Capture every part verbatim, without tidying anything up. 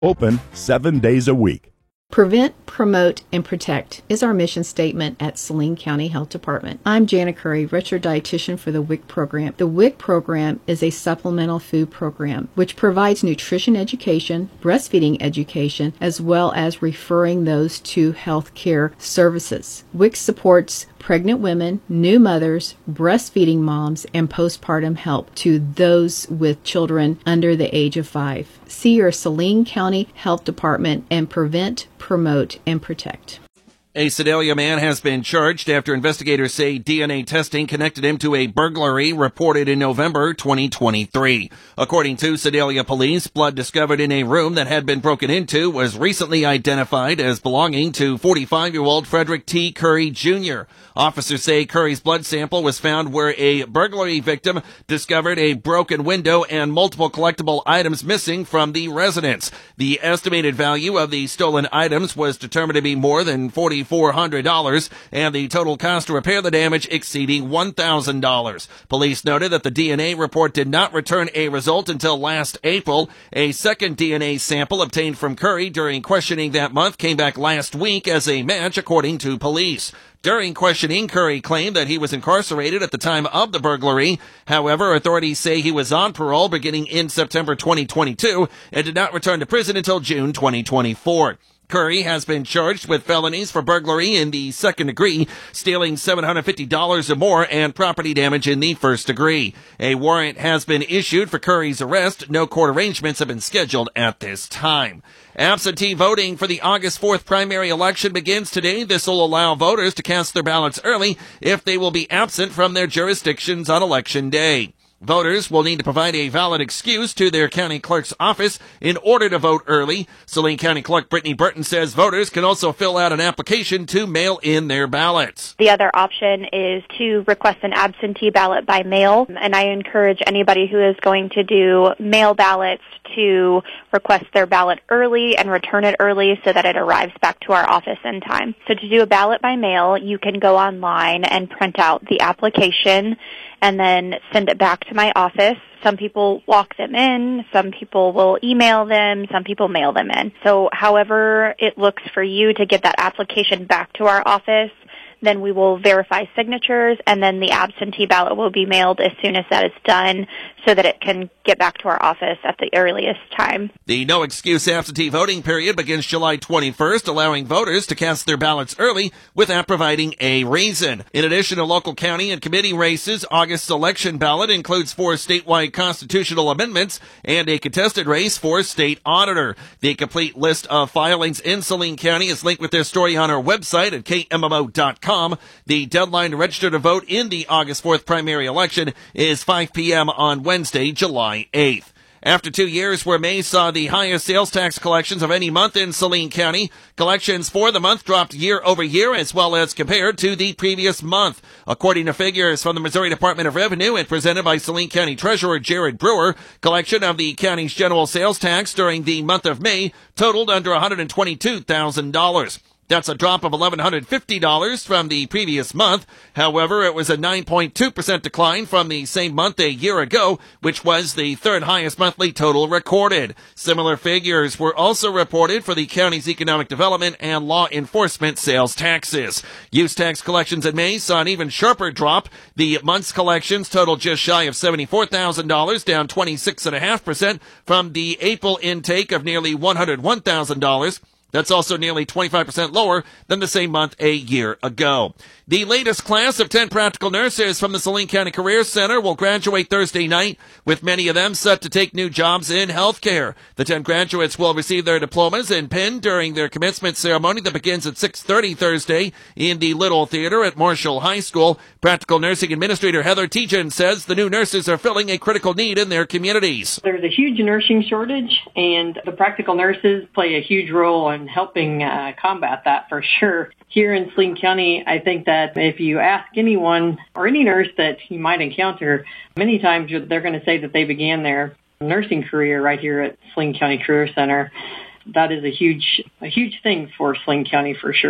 Open seven days a week. Prevent, promote, and protect is our mission statement at Saline County Health Department. I'm Jana Curry, Retro Dietitian for the W I C program. The W I C program is a supplemental food program which provides nutrition education, breastfeeding education, as well as referring those to health care services. W I C supports pregnant women, new mothers, breastfeeding moms, and postpartum help to those with children under the age of five. See your Saline County Health Department and prevent, promote, and protect. A Sedalia man has been charged after investigators say D N A testing connected him to a burglary reported in November twenty twenty-three. According to Sedalia police, blood discovered in a room that had been broken into was recently identified as belonging to forty-five-year-old Frederick T. Curry, Junior Officers say Curry's blood sample was found where a burglary victim discovered a broken window and multiple collectible items missing from the residence. The estimated value of the stolen items was determined to be more than forty thousand four hundred dollars, and the total cost to repair the damage exceeding one thousand dollars. Police noted that the D N A report did not return a result until last April. A second D N A sample obtained from Curry during questioning that month came back last week as a match, according to police. During questioning, Curry claimed that he was incarcerated at the time of the burglary. However, authorities say he was on parole beginning in September twenty twenty-two and did not return to prison until June twenty twenty-four. Curry has been charged with felonies for burglary in the second degree, stealing seven hundred fifty dollars or more, and property damage in the first degree. A warrant has been issued for Curry's arrest. No court arrangements have been scheduled at this time. Absentee voting for the August fourth primary election begins today. This will allow voters to cast their ballots early if they will be absent from their jurisdictions on Election Day. Voters will need to provide a valid excuse to their county clerk's office in order to vote early. Saline County Clerk Brittany Burton says voters can also fill out an application to mail in their ballots. The other option is to request an absentee ballot by mail, and I encourage anybody who is going to do mail ballots to request their ballot early and return it early so that it arrives back to our office in time. So to do a ballot by mail, you can go online and print out the application and then send it back to my office. Some people walk them in, some people will email them, some people mail them in. So however it looks for you to get that application back to our office, then we will verify signatures, and then the absentee ballot will be mailed as soon as that is done so that it can get back to our office at the earliest time. The no-excuse absentee voting period begins July twenty-first, allowing voters to cast their ballots early without providing a reason. In addition to local, county, and committee races, August's election ballot includes four statewide constitutional amendments and a contested race for state auditor. The complete list of filings in Saline County is linked with their story on our website at K M M O dot com. The deadline to register to vote in the August fourth primary election is five p.m. on Wednesday, July eighth. After two years where May saw the highest sales tax collections of any month in Saline County, collections for the month dropped year over year as well as compared to the previous month. According to figures from the Missouri Department of Revenue and presented by Saline County Treasurer Jared Brewer, collection of the county's general sales tax during the month of May totaled under one hundred twenty-two thousand dollars. That's a drop of one thousand one hundred fifty dollars from the previous month. However, it was a nine point two percent decline from the same month a year ago, which was the third highest monthly total recorded. Similar figures were also reported for the county's economic development and law enforcement sales taxes. Use tax collections in May saw an even sharper drop. The month's collections totaled just shy of seventy-four thousand dollars, down twenty-six point five percent from the April intake of nearly one hundred one thousand dollars. That's also nearly twenty-five percent lower than the same month a year ago. The latest class of ten practical nurses from the Saline County Career Center will graduate Thursday night, with many of them set to take new jobs in healthcare. The ten graduates will receive their diplomas and pin during their commencement ceremony that begins at six thirty Thursday in the Little Theater at Marshall High School. Practical Nursing Administrator Heather Tejan says the new nurses are filling a critical need in their communities. There's a huge nursing shortage, and the practical nurses play a huge role in helping uh, combat that for sure. Here in Saline County, I think that if you ask anyone or any nurse that you might encounter, many times they're going to say that they began their nursing career right here at Saline County Career Center. That is a huge, a huge thing for Saline County for sure.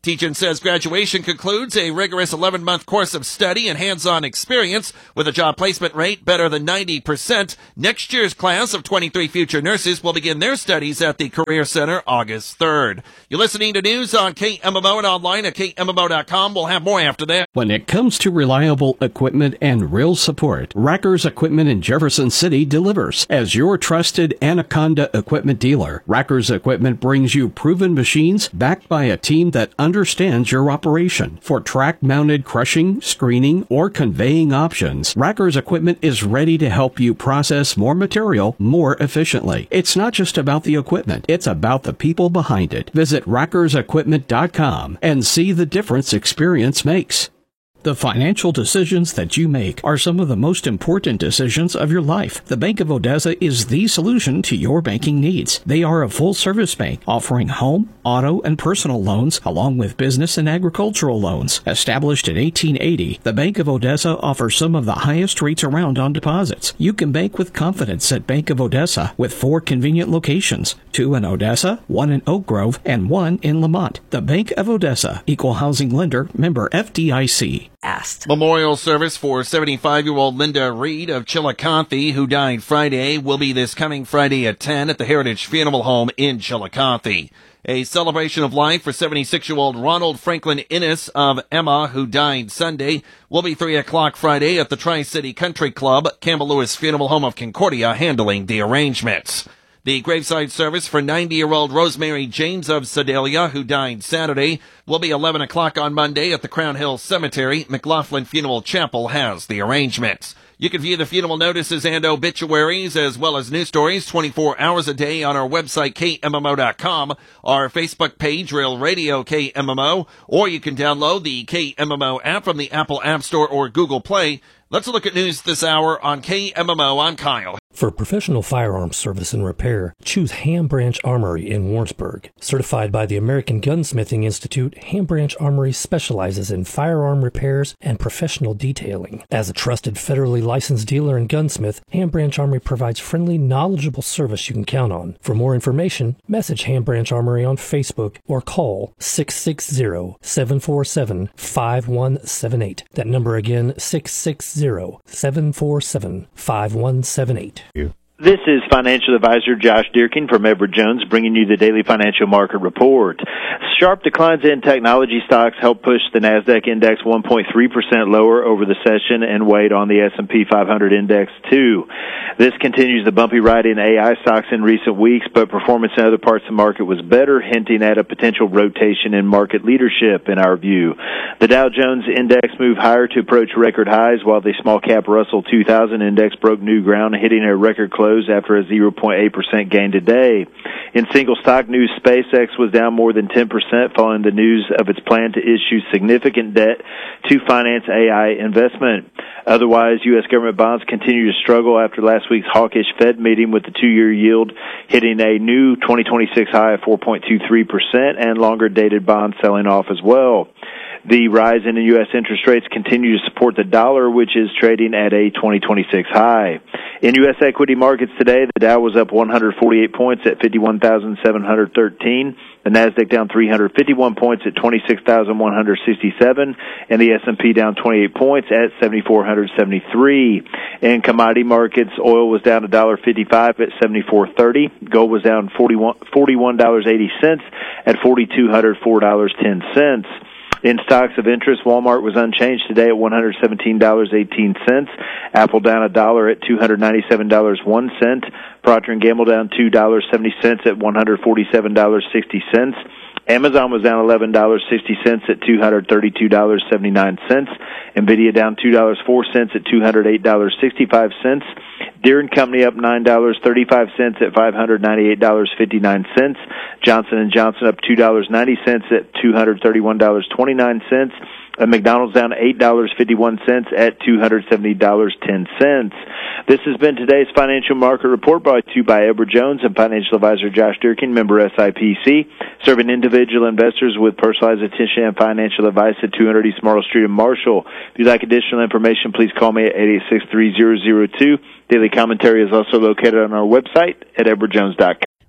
Teach-In says graduation concludes a rigorous eleven-month course of study and hands-on experience with a job placement rate better than ninety percent. Next year's class of twenty-three future nurses will begin their studies at the Career Center August third. You're listening to news on K M M O and online at K M M O dot com. We'll have more after that. When it comes to reliable equipment and real support, Racker's Equipment in Jefferson City delivers. As your trusted Anaconda equipment dealer, Racker's Equipment brings you proven machines backed by a team that understands your operation. For track-mounted crushing, screening, or conveying options, Racker's Equipment is ready to help you process more material more efficiently. It's not just about the equipment, it's about the people behind it. Visit rackers equipment dot com and see the difference experience makes. The financial decisions that you make are some of the most important decisions of your life. The Bank of Odessa is the solution to your banking needs. They are a full-service bank offering home, auto, and personal loans along with business and agricultural loans. Established in eighteen eighty, the Bank of Odessa offers some of the highest rates around on deposits. You can bank with confidence at Bank of Odessa with four convenient locations, two in Odessa, one in Oak Grove, and one in Lamont. The Bank of Odessa, Equal Housing Lender, member F D I C. Asked. Memorial service for seventy-five-year-old Linda Reed of Chillicothe, who died Friday, will be this coming Friday at ten at the Heritage Funeral Home in Chillicothe. A celebration of life for seventy-six-year-old Ronald Franklin Innes of Emma, who died Sunday, will be three o'clock Friday at the Tri-City Country Club, Campbell Lewis Funeral Home of Concordia, handling the arrangements. The graveside service for ninety-year-old Rosemary James of Sedalia, who died Saturday, will be eleven o'clock on Monday at the Crown Hill Cemetery. McLaughlin Funeral Chapel has the arrangements. You can view the funeral notices and obituaries as well as news stories twenty-four hours a day on our website, K M M O dot com, our Facebook page, Real Radio K M M O, or you can download the K M M O app from the Apple App Store or Google Play. Let's look at news this hour on K M M O. I'm Kyle. For professional firearms service and repair, choose Ham Branch Armory in Warrensburg. Certified by the American Gunsmithing Institute, Ham Branch Armory specializes in firearm repairs and professional detailing. As a trusted federally licensed dealer and gunsmith, Ham Branch Armory provides friendly, knowledgeable service you can count on. For more information, message Ham Branch Armory on Facebook or call six six zero, seven four seven, five one seven eight. That number again, six six zero, seven four seven, five one seven eight. This is financial advisor Josh Deerkin from Edward Jones bringing you the daily financial market report. Sharp declines in technology stocks helped push the NASDAQ index one point three percent lower over the session and weighed on the S and P five hundred index too. This continues the bumpy ride in A I stocks in recent weeks, but performance in other parts of the market was better, hinting at a potential rotation in market leadership in our view. The Dow Jones index moved higher to approach record highs, while the small cap Russell two thousand index broke new ground, hitting a record close after a zero point eight percent gain today. In single stock news, SpaceX was down more than ten percent following the news of its plan to issue significant debt to finance A I investment. Otherwise, U S government bonds continue to struggle after last week's hawkish Fed meeting, with the two-year yield hitting a new twenty twenty-six high of four point two three percent and longer-dated bonds selling off as well. The rise in the U S interest rates continue to support the dollar, which is trading at a twenty twenty-six high. In U S equity markets today, the Dow was up one hundred forty-eight points at fifty-one thousand seven hundred thirteen. The Nasdaq down three hundred fifty-one points at twenty-six thousand one hundred sixty-seven, and the S and P down twenty-eight points at seven thousand four hundred seventy-three. In commodity markets, oil was down one dollar fifty-five at seventy-four thirty. Gold was down forty-one dollars and eighty cents at four thousand two hundred four dollars and ten cents. In stocks of interest, Walmart was unchanged today at one hundred seventeen dollars and eighteen cents. Apple down a dollar at two hundred ninety-seven dollars and one cent. Procter and Gamble down two dollars and seventy cents at one hundred forty-seven dollars and sixty cents. Amazon was down eleven dollars and sixty cents at two hundred thirty-two dollars and seventy-nine cents. Nvidia down two dollars and four cents at two hundred eight dollars and sixty-five cents. Deere and Company up nine dollars and thirty-five cents at five hundred ninety-eight dollars and fifty-nine cents. Johnson and Johnson up two dollars and ninety cents at two hundred thirty-one dollars and twenty-nine cents. And McDonald's down eight dollars and fifty-one cents at two hundred seventy dollars and ten cents. This has been today's financial market report brought to you by Edward Jones and financial advisor Josh Deerkin, member S I P C, serving individual investors with personalized attention and financial advice at two hundred East Marl Street in Marshall. If you'd like additional information, please call me at eight eight six, three zero zero two. Daily commentary is also located on our website at edward jones dot com.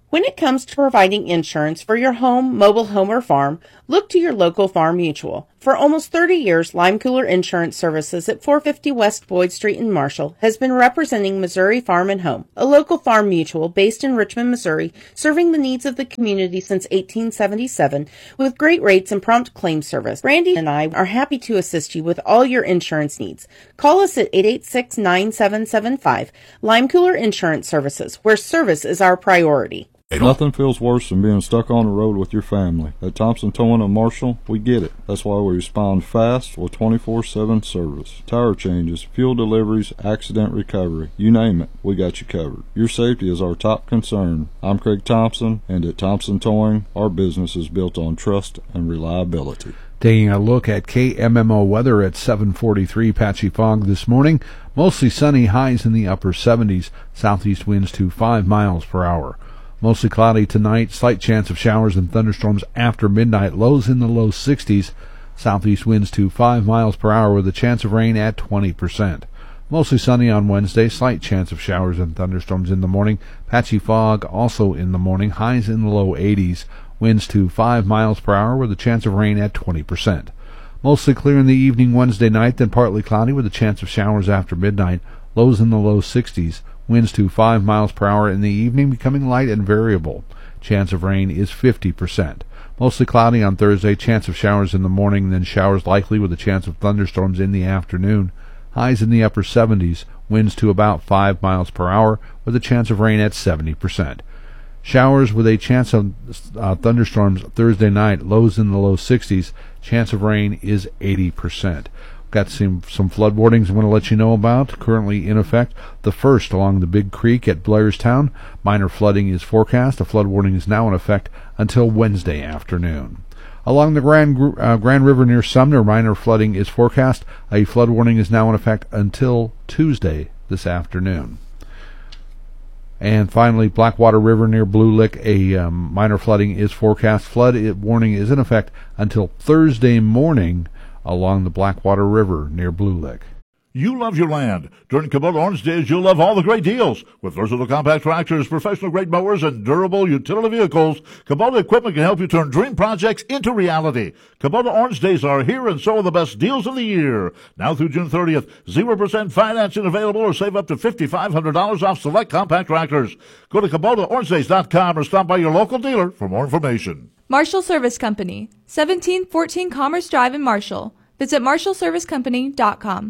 When it comes to providing insurance for your home, mobile home, or farm, look to your local Farm Mutual. For almost thirty years, Lime Cooler Insurance Services at four fifty West Boyd Street in Marshall has been representing Missouri Farm and Home, a local farm mutual based in Richmond, Missouri, serving the needs of the community since eighteen seventy-seven with great rates and prompt claim service. Brandy and I are happy to assist you with all your insurance needs. Call us at eight eight six, nine seven seven five. Lime Cooler Insurance Services, where service is our priority. Nothing feels worse than being stuck on the road with your family. At Thompson Towing of Marshall, we get it. That's why we respond fast with twenty-four seven service. Tire changes, fuel deliveries, accident recovery. You name it, we got you covered. Your safety is our top concern. I'm Craig Thompson, and at Thompson Towing, our business is built on trust and reliability. Taking a look at K M M O weather at seven forty-three, patchy fog this morning. Mostly sunny, highs in the upper seventies. Southeast winds to five miles per hour. Mostly cloudy tonight, slight chance of showers and thunderstorms after midnight, lows in the low sixties. Southeast winds to five miles per hour with a chance of rain at twenty percent. Mostly sunny on Wednesday, slight chance of showers and thunderstorms in the morning. Patchy fog also in the morning, highs in the low eighties. Winds to five miles per hour with a chance of rain at twenty percent. Mostly clear in the evening Wednesday night, then partly cloudy with a chance of showers after midnight, lows in the low sixties. Winds to five miles per hour in the evening, becoming light and variable. Chance of rain is fifty percent. Mostly cloudy on Thursday, chance of showers in the morning, then showers likely with a chance of thunderstorms in the afternoon. Highs in the upper seventies, winds to about five miles per hour with a chance of rain at seventy percent. Showers with a chance of uh, thunderstorms Thursday night, lows in the low sixties. Chance of rain is eighty percent. Got some, some flood warnings I want to let you know about, currently in effect. The first along the Big Creek at Blairstown. Minor flooding is forecast. A flood warning is now in effect until Wednesday afternoon. Along the Grand, uh, Grand River near Sumner, minor flooding is forecast. A flood warning is now in effect until Tuesday this afternoon. And finally, Blackwater River near Blue Lick, a um, minor flooding is forecast. Flood warning is in effect until Thursday morning along the Blackwater River near Blue Lick. You love your land. During Kubota Orange Days, you'll love all the great deals. With versatile compact tractors, professional-grade mowers, and durable utility vehicles, Kubota equipment can help you turn dream projects into reality. Kubota Orange Days are here, and so are the best deals of the year. Now through June thirtieth, zero percent financing available, or save up to five thousand five hundred dollars off select compact tractors. Go to Kubota Orange Days dot com or stop by your local dealer for more information. Marshall Service Company, seventeen fourteen Commerce Drive in Marshall. Visit marshall service company dot com.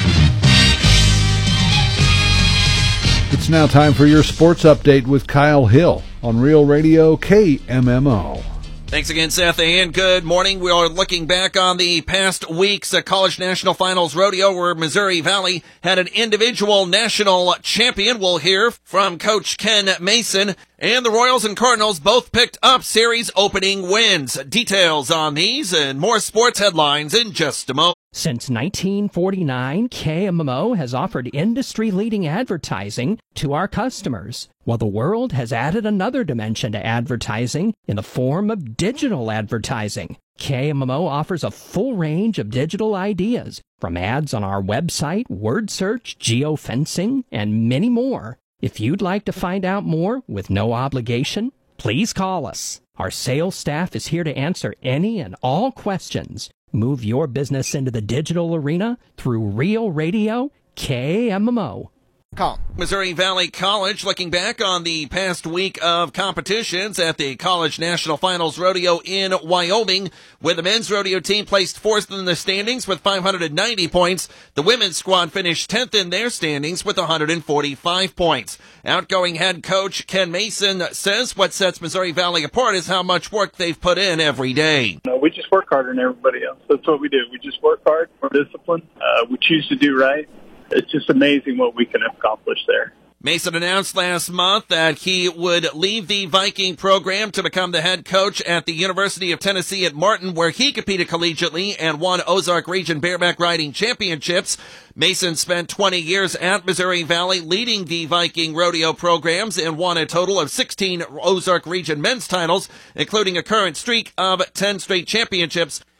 It's now time for your sports update with Kyle Hill on Real Radio K M M O. Thanks again, Seth, and good morning. We are looking back on the past week's College National Finals Rodeo where Missouri Valley had an individual national champion. We'll hear from Coach Ken Mason. And the Royals and Cardinals both picked up series opening wins. Details on these and more sports headlines in just a moment. Since nineteen forty-nine, K M M O has offered industry-leading advertising to our customers, while the world has added another dimension to advertising in the form of digital advertising. K M M O offers a full range of digital ideas, from ads on our website, word search, geofencing, and many more. If you'd like to find out more with no obligation, please call us. Our sales staff is here to answer any and all questions. Move your business into the digital arena through Real Radio K M M O. Call. Missouri Valley College looking back on the past week of competitions at the College National Finals Rodeo in Wyoming, where the men's rodeo team placed fourth in the standings with five hundred ninety points. The women's squad finished tenth in their standings with one hundred forty-five points. Outgoing head coach Ken Mason says what sets Missouri Valley apart is how much work they've put in every day. No, we just work harder than everybody else. That's what we do. We just work hard. We're disciplined. Uh, we choose to do right. It's just amazing what we can accomplish there. Mason announced last month that he would leave the Viking program to become the head coach at the University of Tennessee at Martin, where he competed collegiately and won Ozark Region bareback riding championships. Mason spent twenty years at Missouri Valley leading the Viking rodeo programs and won a total of sixteen Ozark Region men's titles, including a current streak of ten straight championships.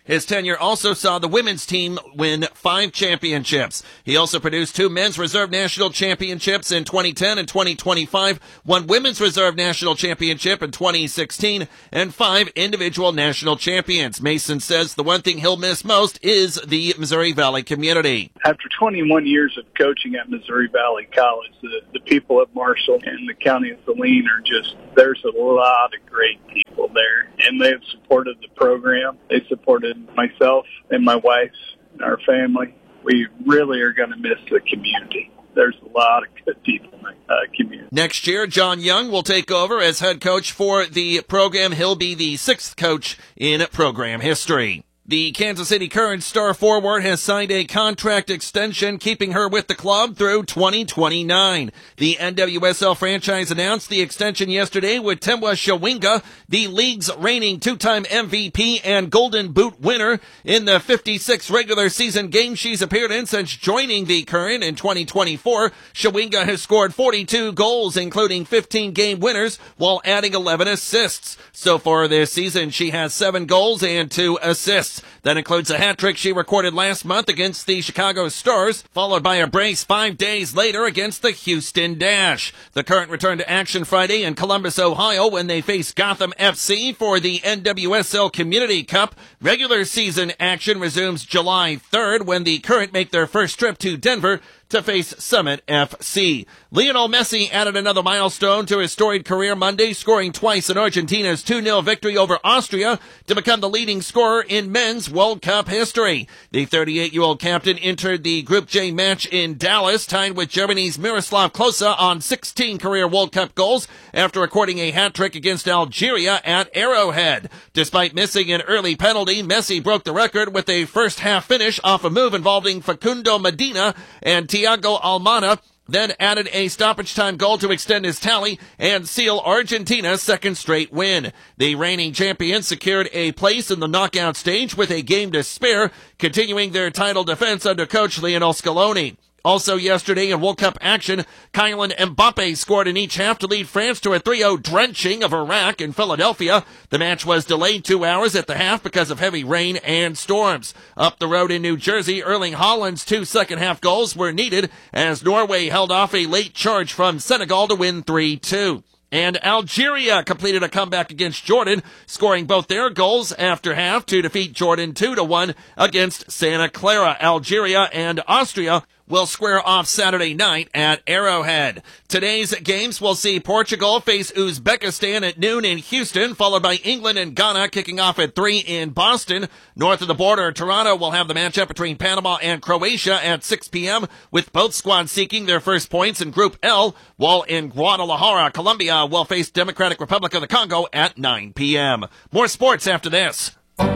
His tenure also saw the women's team win five championships. He also produced two men's reserve national championships in twenty ten and twenty twenty-five, one women's reserve national championship in twenty sixteen, and five individual national champions. Mason says the one thing he'll miss most is the Missouri Valley community. After twenty-one years of coaching at Missouri Valley College, the, the people of Marshall and the county of Saline are just, there's a lot of great people there, and they have supported the program. They supported myself and my wife and our family. We really are going to miss the community. There's a lot of good people in the uh, community. Next year, John Young will take over as head coach for the program. He'll be the sixth coach in program history. The Kansas City Current star forward has signed a contract extension, keeping her with the club through twenty twenty-nine. The N W S L franchise announced the extension yesterday with Temwa Shawinga, the league's reigning two-time M V P and Golden Boot winner. In the fifty-six regular season games she's appeared in since joining the Current in twenty twenty-four, Shawinga has scored forty-two goals, including fifteen game winners, while adding eleven assists. So far this season, she has seven goals and two assists. That includes a hat trick she recorded last month against the Chicago Stars, followed by a brace five days later against the Houston Dash. The Current returned to action Friday in Columbus, Ohio, when they face Gotham F C for the N W S L Community Cup. Regular season action resumes July third when the Current make their first trip to Denver to face Summit F C. Lionel Messi added another milestone to his storied career Monday, scoring twice in Argentina's two nil victory over Austria to become the leading scorer in men's World Cup history. The thirty-eight-year-old captain entered the Group J match in Dallas, tied with Germany's Miroslav Klose on sixteen career World Cup goals after recording a hat-trick against Algeria at Arrowhead. Despite missing an early penalty, Messi broke the record with a first-half finish off a move involving Facundo Medina and Thiago Almada, then added a stoppage-time goal to extend his tally and seal Argentina's second straight win. The reigning champions secured a place in the knockout stage with a game to spare, continuing their title defense under coach Lionel Scaloni. Also yesterday in World Cup action, Kylian Mbappe scored in each half to lead France to a three oh drenching of Iraq in Philadelphia. The match was delayed two hours at the half because of heavy rain and storms. Up the road in New Jersey, Erling Haaland's two second-half goals were needed as Norway held off a late charge from Senegal to win three two. And Algeria completed a comeback against Jordan, scoring both their goals after half to defeat Jordan two to one against Santa Clara. Algeria and Austria will square off Saturday night at Arrowhead. Today's games will see Portugal face Uzbekistan at noon in Houston, followed by England and Ghana kicking off at three in Boston. North of the border, Toronto will have the matchup between Panama and Croatia at six p.m., with both squads seeking their first points in Group L, while in Guadalajara, Colombia will face Democratic Republic of the Congo at nine p.m. More sports after this.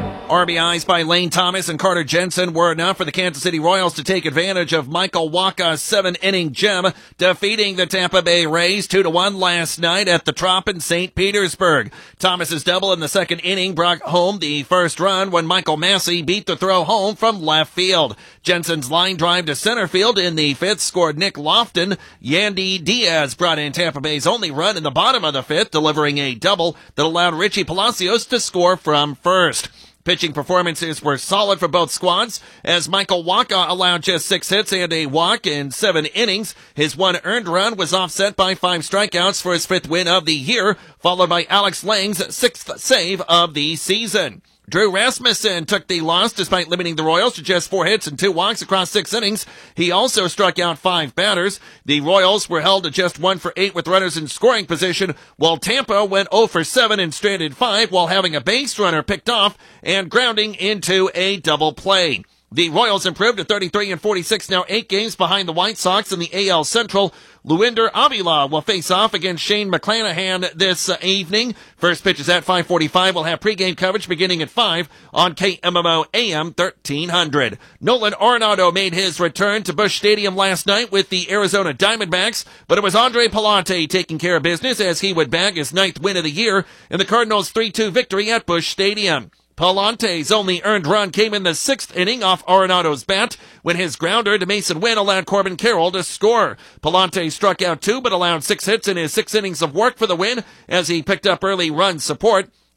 R B Is by Lane Thomas and Carter Jensen were enough for the Kansas City Royals to take advantage of Michael Wacha's seven-inning gem, defeating the Tampa Bay Rays two to one last night at the Trop in Saint Petersburg. Thomas's double in the second inning brought home the first run when Michael Massey beat the throw home from left field. Jensen's line drive to center field in the fifth scored Nick Lofton. Yandy Diaz brought in Tampa Bay's only run in the bottom of the fifth, delivering a double that allowed Richie Palacios to score from first. Pitching performances were solid for both squads, as Michael Wacha allowed just six hits and a walk in seven innings. His one earned run was offset by five strikeouts for his fifth win of the year, followed by Alex Lang's sixth save of the season. Drew Rasmussen took the loss despite limiting the Royals to just four hits and two walks across six innings. He also struck out five batters. The Royals were held to just one for eight with runners in scoring position, while Tampa went oh for seven and stranded five while having a base runner picked off and grounding into a double play. The Royals improved to thirty-three and forty-six, now eight games behind the White Sox in the A L Central. Luinder Avila will face off against Shane McClanahan this uh, evening. First pitch is at five forty-five. We'll have pregame coverage beginning at five on K M M O A M thirteen hundred. Nolan Arenado made his return to Busch Stadium last night with the Arizona Diamondbacks, but it was Andre Pallante taking care of business as he would bag his ninth win of the year in the Cardinals' three two victory at Busch Stadium. Pallante's only earned run came in the sixth inning off Arenado's bat when his grounder to Mason Wynn allowed Corbin Carroll to score. Pallante struck out two but allowed six hits in his six innings of work for the win as he picked up early run support.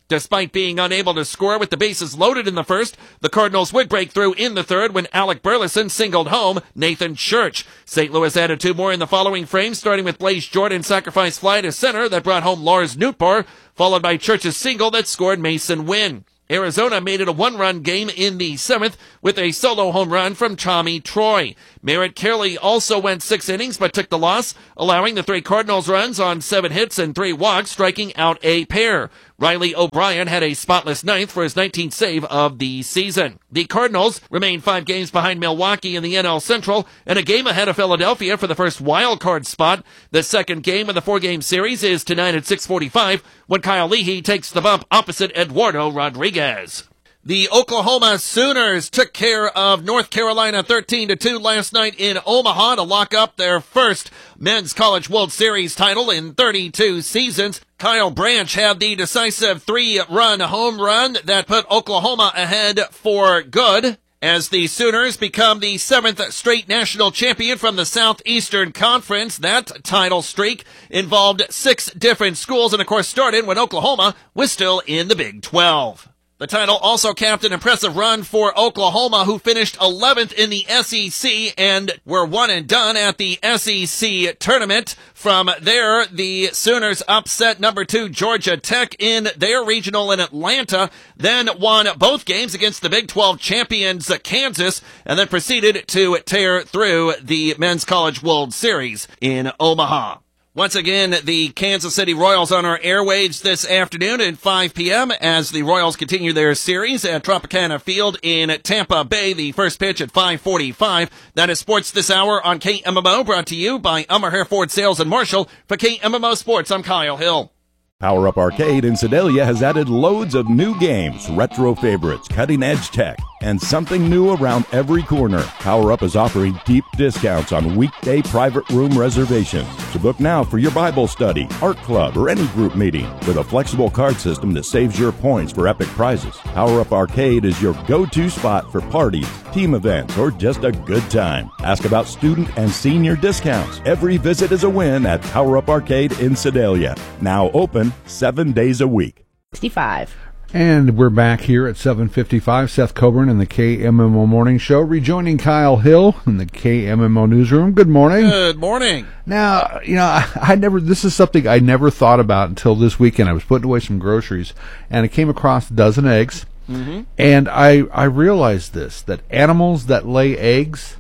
Despite being unable to score with the bases loaded in the first, the Cardinals would break through in the third when Alec Burleson singled home Nathan Church. Saint Louis added two more in the following frame, starting with Blaze Jordan's sacrifice fly to center that brought home Lars Nootbaar, followed by Church's single that scored Mason Wynn. Arizona made it a one-run game in the seventh with a solo home run from Tommy Troy. Merritt Kelly also went six innings but took the loss, allowing the three Cardinals runs on seven hits and three walks, striking out a pair. Riley O'Brien had a spotless ninth for his nineteenth save of the season. The Cardinals remain five games behind Milwaukee in the N L Central and a game ahead of Philadelphia for the first wild card spot. The second game of the four-game series is tonight at six forty-five when Kyle Leahy takes the bump opposite Eduardo Rodriguez. The Oklahoma Sooners took care of North Carolina thirteen to two last night in Omaha to lock up their first Men's College World Series title in thirty-two seasons. Kyle Branch had the decisive three-run home run that put Oklahoma ahead for good, as the Sooners become the seventh straight national champion from the Southeastern Conference. That title streak involved six different schools and, of course, started when Oklahoma was still in the Big twelve. The title also capped an impressive run for Oklahoma, who finished eleventh in the S E C and were one and done at the S E C tournament. From there, the Sooners upset number two Georgia Tech in their regional in Atlanta, then won both games against the Big twelve champions Kansas, and then proceeded to tear through the Men's College World Series in Omaha. Once again, the Kansas City Royals on our airwaves this afternoon at five p.m. as the Royals continue their series at Tropicana Field in Tampa Bay. The first pitch at five forty-five. That is Sports This Hour on K M M O, brought to you by Elmer Hair Ford Sales in Marshall. For K M M O Sports, I'm Kyle Hill. Power Up Arcade in Sedalia has added loads of new games, retro favorites, cutting-edge tech, and something new around every corner. Power Up is offering deep discounts on weekday private room reservations. So book now for your Bible study, art club, or any group meeting with a flexible card system that saves your points for epic prizes. Power Up Arcade is your go-to spot for parties, team events, or just a good time. Ask about student and senior discounts. Every visit is a win at Power Up Arcade in Sedalia. Now open seven days a week. sixty-five. And we're back here at seven fifty-five. Seth Coburn in the K M M O Morning Show, rejoining Kyle Hill in the K M M O Newsroom. Good morning. Good morning. Now, you know, I, I never, this is something I never thought about until this weekend. I was putting away some groceries, and I came across a dozen eggs, mm-hmm. and I, I realized this, that animals that lay eggs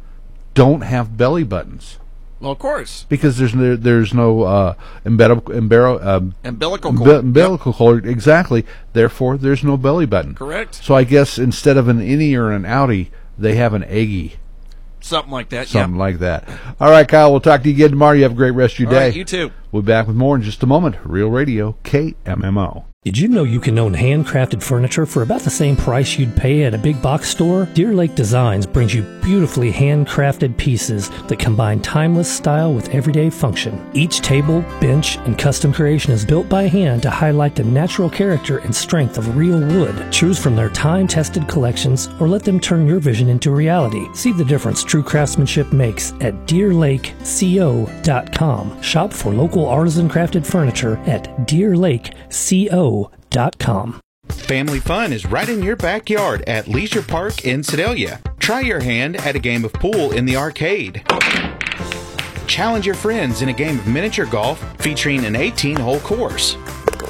don't have belly buttons. Well, of course. Because there's no, there's no uh, umbilical, umbilical, um, umbilical cord. Umbilical yep. cord, exactly. Therefore, there's no belly button. Correct. So I guess instead of an innie or an outie, they have an eggy. Something like that, Something yep. like that. All right, Kyle, we'll talk to you again tomorrow. You have a great rest of your All day. Right, you too. We'll be back with more in just a moment. Real Radio, K M M O. Did you know you can own handcrafted furniture for about the same price you'd pay at a big box store? Deer Lake Designs brings you beautifully handcrafted pieces that combine timeless style with everyday function. Each table, bench, and custom creation is built by hand to highlight the natural character and strength of real wood. Choose from their time-tested collections or let them turn your vision into reality. See the difference true craftsmanship makes at deer lake co dot com. Shop for local artisan crafted furniture at deer lake co dot com. Family fun is right in your backyard at Leisure Park in Sedalia. Try your hand at a game of pool in the arcade. Challenge your friends in a game of miniature golf featuring an eighteen-hole course.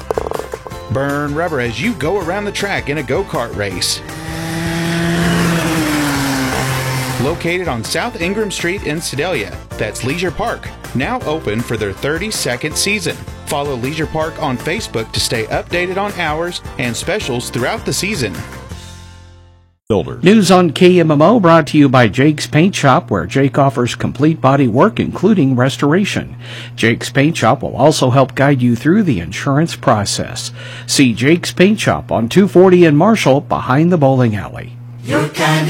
Burn rubber as you go around the track in a go-kart race. Located on South Ingram Street in Sedalia, that's Leisure Park, now open for their thirty-second season. Follow Leisure Park on Facebook to stay updated on hours and specials throughout the season. Builders. News on K M M O brought to you by Jake's Paint Shop, where Jake offers complete body work, including restoration. Jake's Paint Shop will also help guide you through the insurance process. See Jake's Paint Shop on two forty in Marshall, behind the bowling alley. Your kind